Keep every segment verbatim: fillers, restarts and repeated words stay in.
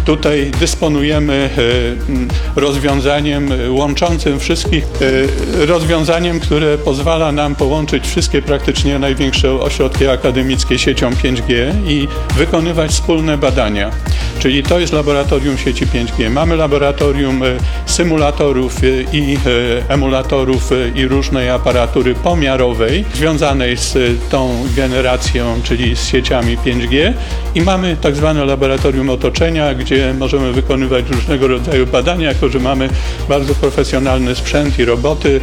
Tutaj dysponujemy rozwiązaniem łączącym wszystkich, rozwiązaniem, które pozwala nam połączyć wszystkie praktycznie największe ośrodki akademickie siecią pięć G i wykonywać wspólne badania. Czyli to jest laboratorium sieci pięć G. Mamy laboratorium symulatorów i emulatorów i różnej aparatury pomiarowej związanej z tą generacją, czyli z sieciami pięć G i mamy tak zwane laboratorium otoczenia, gdzie możemy wykonywać różnego rodzaju badania, jako że mamy bardzo profesjonalny sprzęt i roboty.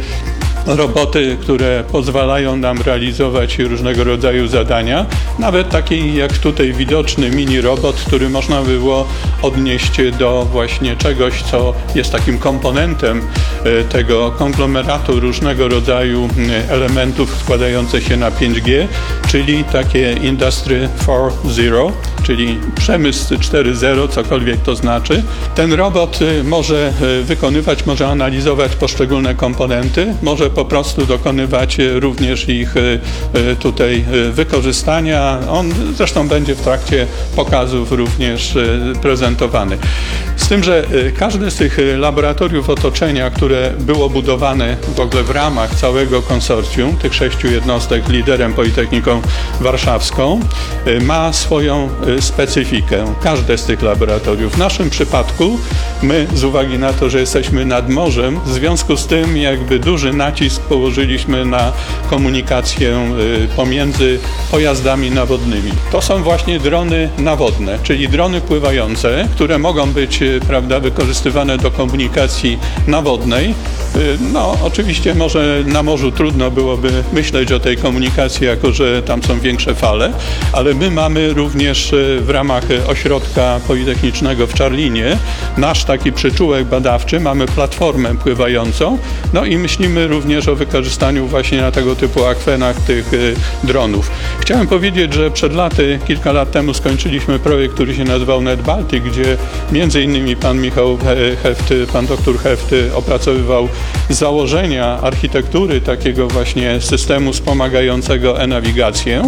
Roboty, które pozwalają nam realizować różnego rodzaju zadania, nawet taki jak tutaj widoczny mini robot, który można było odnieść do właśnie czegoś, co jest takim komponentem tego konglomeratu różnego rodzaju elementów składających się na pięć G, czyli takie Industry cztery zero, czyli przemysł cztery zero, cokolwiek to znaczy. Ten robot może wykonywać, może analizować poszczególne komponenty, może po prostu dokonywać również ich tutaj wykorzystania. On zresztą będzie w trakcie pokazów również prezentowany. Z tym, że każde z tych laboratoriów otoczenia, które było budowane w ogóle w ramach całego konsorcjum, tych sześciu jednostek, liderem Politechniką Warszawską, ma swoją specyfikę. Każde z tych laboratoriów. W naszym przypadku my, z uwagi na to, że jesteśmy nad morzem, w związku z tym jakby duży nacisk położyliśmy na komunikację pomiędzy pojazdami nawodnymi. To są właśnie drony nawodne, czyli drony pływające, które mogą być, prawda, wykorzystywane do komunikacji nawodnej. No, oczywiście może na morzu trudno byłoby myśleć o tej komunikacji, jako że tam są większe fale, ale my mamy również w ramach ośrodka politechnicznego w Czarlinie nasz taki przyczółek badawczy, mamy platformę pływającą, no i myślimy również o wykorzystaniu właśnie na tego typu akwenach tych dronów. Chciałem powiedzieć, że przed laty, kilka lat temu skończyliśmy projekt, który się nazywał NetBaltic, gdzie między innymi pan Michał Hefty, pan doktor Hefty opracowywał założenia architektury takiego właśnie systemu wspomagającego e-nawigację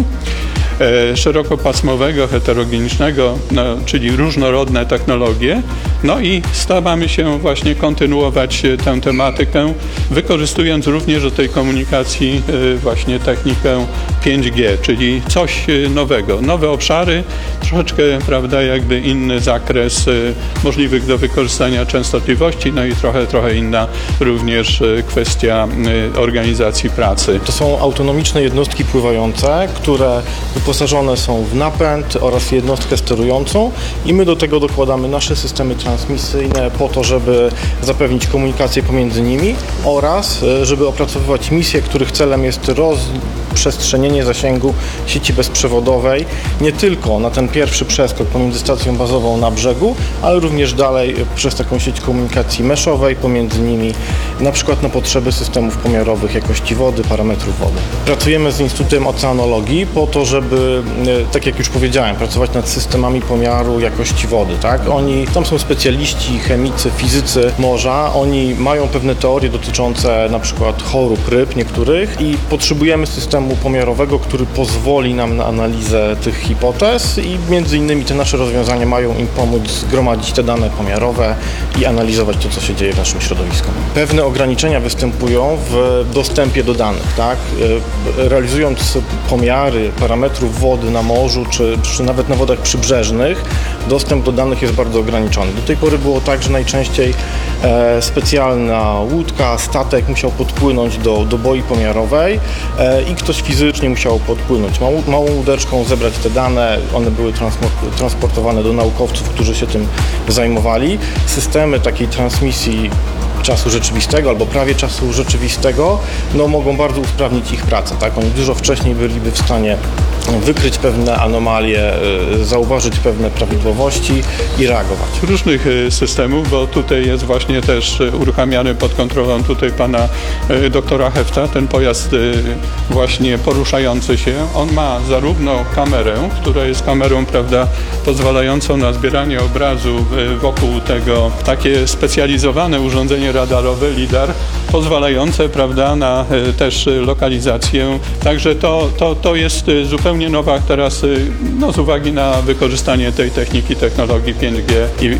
szerokopasmowego, heterogenicznego, no, czyli różnorodne technologie. No i staramy się właśnie kontynuować tę tematykę, wykorzystując również do tej komunikacji właśnie technikę pięć G, czyli coś nowego. Nowe obszary, troszeczkę, prawda, jakby inny zakres możliwych do wykorzystania częstotliwości, no i trochę, trochę inna również kwestia organizacji pracy. To są autonomiczne jednostki pływające, które wyposażone są w napęd oraz jednostkę sterującą i my do tego dokładamy nasze systemy transmisyjne po to, żeby zapewnić komunikację pomiędzy nimi oraz żeby opracowywać misje, których celem jest rozprzestrzenienie zasięgu sieci bezprzewodowej nie tylko na ten pierwszy przeskok pomiędzy stacją bazową na brzegu, ale również dalej przez taką sieć komunikacji meszowej pomiędzy nimi, na przykład na potrzeby systemów pomiarowych jakości wody, parametrów wody. Pracujemy z Instytutem Oceanologii po to, żeby, tak jak już powiedziałem, pracować nad systemami pomiaru jakości wody. Tak? Oni, tam są specjaliści, chemicy, fizycy morza, oni mają pewne teorie dotyczące na przykład chorób ryb niektórych i potrzebujemy systemu pomiarowego, który pozwoli nam na analizę tych hipotez i między innymi te nasze rozwiązania mają im pomóc zgromadzić te dane pomiarowe i analizować to, co się dzieje w naszym środowisku. Pewne ograniczenia występują w dostępie do danych. Tak? Realizując pomiary parametrów wody na morzu, czy, czy nawet na wodach przybrzeżnych, dostęp do danych jest bardzo ograniczony. Do tej pory było tak, że najczęściej e, specjalna łódka, statek musiał podpłynąć do, do boi pomiarowej e, i ktoś fizycznie musiał podpłynąć małą, małą łódeczką, zebrać te dane, one były transportowane do naukowców, którzy się tym zajmowali. Systemy takiej transmisji czasu rzeczywistego albo prawie czasu rzeczywistego, no mogą bardzo usprawnić ich pracę. Tak? Oni dużo wcześniej byliby w stanie wykryć pewne anomalie, zauważyć pewne prawidłowości i reagować. Różnych systemów, bo tutaj jest właśnie też uruchamiany pod kontrolą tutaj pana doktora Hefta, ten pojazd właśnie poruszający się. On ma zarówno kamerę, która jest kamerą, prawda, pozwalającą na zbieranie obrazu wokół tego, takie specjalizowane urządzenie radarowe, lidar, pozwalające, prawda, na też lokalizację. Także to, to, to jest zupełnie nowa teraz, no, z uwagi na wykorzystanie tej techniki, technologii pięć G i